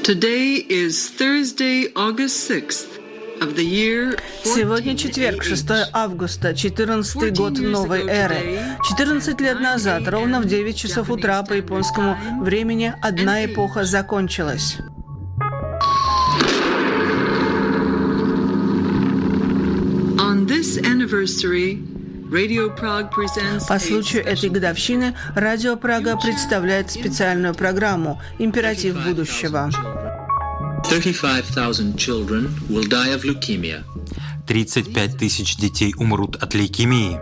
Today is Thursday, August 6th of the year. Сегодня четверг, 6 августа, 14-й год новой эры. 14 лет назад, ровно в 9 часов утра по японскому времени, одна эпоха закончилась. On this anniversary, Radio Prague presents По случаю этой годовщины Радио Прага представляет специальную программу «Императив будущего». 35 тысяч детей умрут от лейкемии.